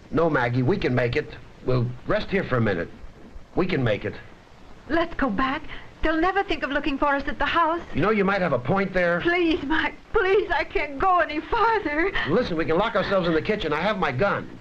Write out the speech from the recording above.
No, Maggie, we can make it. We'll rest here for a minute. We can make it. Let's go back. They'll never think of looking for us at the house. You know, you might have a point there. Please, Mike, please, I can't go any farther. Listen, we can lock ourselves in the kitchen. I have my gun.